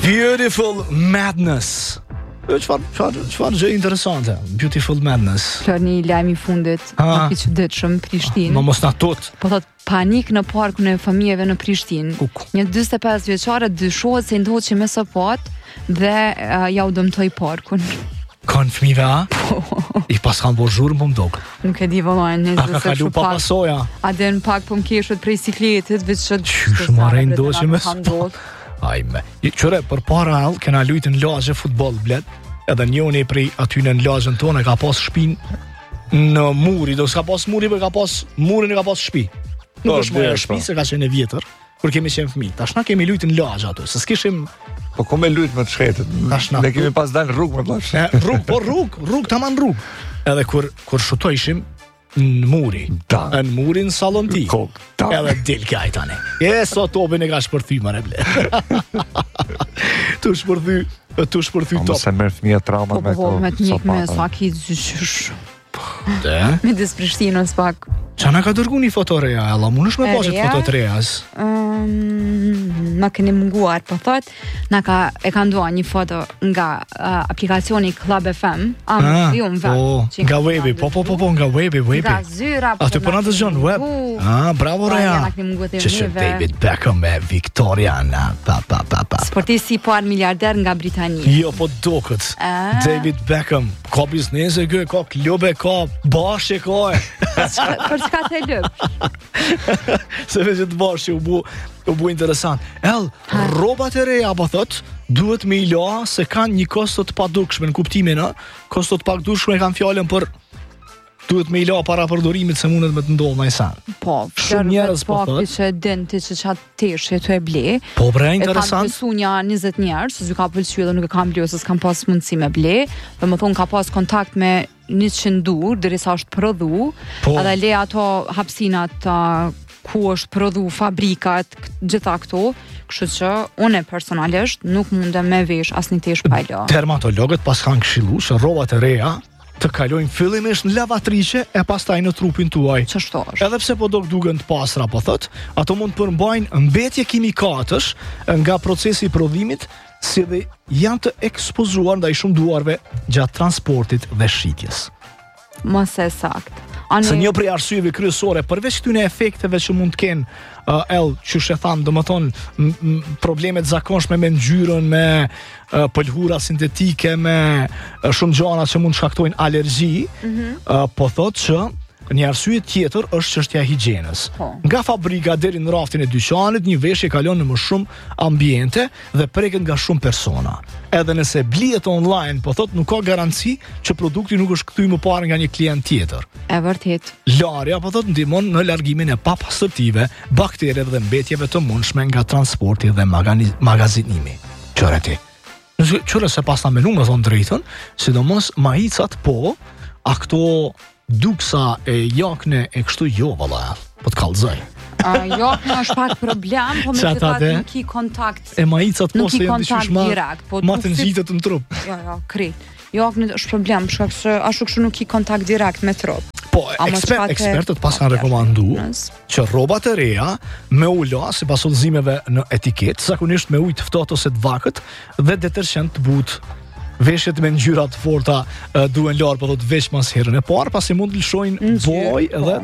Beautiful Madness. Çfarë gjë interesante. Beautiful Madness. Kjo një lajm I fundit, pak I çuditshëm Prishtinë. Ma mos na tot. Po thot panik në parkun e fëmijëve në Prishtinë. Një 45 vjeçare dyshohet se ndoqi me sapat dhe ja u dëmtoi parkun. Kanë fëmijëve, a? I pas kanë bo zhurmë po m'dok. Nuk e di vëllai, ne ka kalu pa pasoja. A den pak po m'keshët prej sikletit, veç që qysh marrë ndoqi me sapat. Ajme. Qëre, për para all, kena lujtë në lagje futbol, bled. Edhe njoni prej aty në lagjen tonë ka pas shtëpin në muri, do s'ka pas muri, për ka pas murin e ka pas shtëpi. Nuk është më shtëpi, se ka qenë e vjetër, kur kemi qenë fëmijë. Tash na kemi lujtë në lagje aty, se s'kishim. Po ku me lujtë me të shkretit? Ne kemi pas dalë rrugë me plash. Rrugë, taman rrugë. Edhe kur shutojshim në muri, në murin Sallonti. Edhe del kaj tani. So topin e ka shpërthy mare ble. Tu shpërthy top. Se merë fëmija trauma me këto. Me të njëk me saki zysh. Me dis Prishtinës pak. Qa na ka dërgu një foto reja, Ella? Mun është me pasit foto të rejas? Na keni munguar, po thot, e ka ndua një foto nga aplikacioni Club FM, nga webi, po, nga webi. Nga zyra, po. A të përna të zhjonë web? Bravo reja. Që David Beckham e Victoria, sportisti I par miliarder nga Britania. Jo, po dokët. David Beckham, ka biznese gë, ka klube, ka bashkë, ka Për çka të lëp? Se vetë të bashkë u bu interesant. Rrobat e reja, po thot, duhet me I la se kanë një kosto të padukshme, në kuptimin, kosto të padukshme kanë fjalën për duhet me I la para përdorimit se mundet me të ndohë më sa. Po, shumë njerëz po thot. Që den ti që çat teshje tu e ble. Po bre interesant. E kam besu një 20 njerëz, se ka pëlqyer dhe nuk e kam bler se s'kam pas mundësi me ble. Domethënë ka pas kontakt me 100 dur derisa është prodhu. Edhe le ato hapësinat ku është prodhu fabrikat, gjitha këto. Kështu që unë personalisht nuk mundem me vesh asnjë tesh pa la. Dermatologët pas kanë këshilluar se rrobat e reja të kalojnë fillimisht në lavatrice e pastaj në trupin tuaj. Ç'është? Edhe pse po duken të pastra, po thot, ato mund të përmbajnë mbetje kimikatësh nga procesi I prodhimit, si dhe janë të ekspozuar ndaj shumë duarve gjatë transportit dhe shitjes. Mos e sakt. Se një prej arsyeve kryesore, përveç këtyne efekteve që mund të kenë, që shëthan, do më thonë, problemet zakonshme me ngjyrën, me pëlhura sintetike, me shumë gjana që mund shkaktojnë alergji, po thotë që një arsye tjetër është çështja e higjienës. Nga fabrika deri në raftin e dyqanit, një veshje kalon në më shumë ambiente dhe preket nga shumë persona. Edhe nëse blihet online, po thot nuk ka garanci që produkti nuk është kthyr më parë nga një klient tjetër. E vërtet. Larja po thot ndihmon në largimin e papastërtive, baktereve dhe mbetjeve të mundshme nga transporti dhe magazinimi. Qëre ti. Qëre se pas ta menu me thonë drejtën, sidomos majicat po, a këto duksa e jakne e kështu jo, valla, po të kallëzoj. Jakne është pak problem, po me gjithat nuk I kontakt. E majicat po se jenë dyshysh ma të nxitët në trup. Jo, krejt. Jakne është problem, shkak se ashtu kështu nuk I kontakt direkt me trup. Po, ekspertët pas kanë rekomandu që rrobat e reja me ula, si pas udhëzimeve në etiket, zakonisht me ujë të ftohtë ose të vakët dhe detergjent të butë. Veshjet me ngjyra të forta duhen larë, po do të veç mas herën e parë, pasi mund të lëshojnë boj edhe